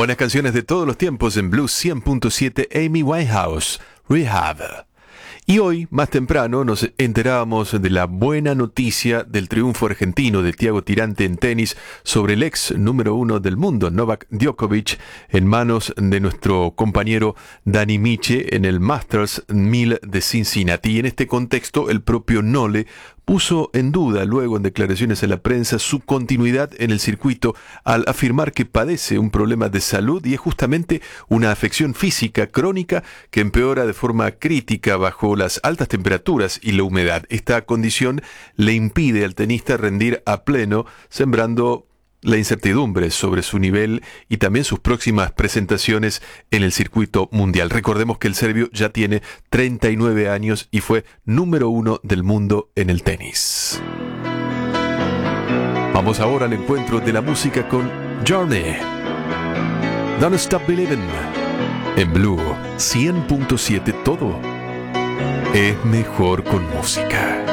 Buenas canciones de todos los tiempos en Blues 100.7, Amy Winehouse, Rehab. Y hoy, más temprano, nos enterábamos de la buena noticia del triunfo argentino de Thiago Tirante en tenis sobre el ex número 1 del mundo, Novak Djokovic, en manos de nuestro compañero Dani Miche en el Masters 1000 de Cincinnati. Y en este contexto, el propio Nole puso en duda luego en declaraciones a la prensa su continuidad en el circuito al afirmar que padece un problema de salud y es justamente una afección física crónica que empeora de forma crítica bajo las altas temperaturas y la humedad. Esta condición le impide al tenista rendir a pleno, sembrando la incertidumbre sobre su nivel y también sus próximas presentaciones en el circuito mundial. Recordemos que el serbio ya tiene 39 años y fue número 1 del mundo en el tenis. Vamos ahora al encuentro de la música con Journey. Don't Stop Believin'. En Blue 100.7 todo es mejor con música.